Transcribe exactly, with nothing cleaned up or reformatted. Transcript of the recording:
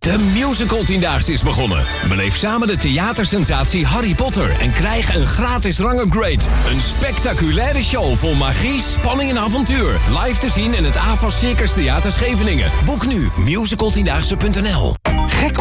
De musical tiendaagse is begonnen. Beleef samen de theatersensatie Harry Potter en krijg een gratis rangupgrade. Een spectaculaire show vol magie, spanning en avontuur. Live te zien in het A F A S Circus Theater Scheveningen. Boek nu musical tiendaagse punt n l.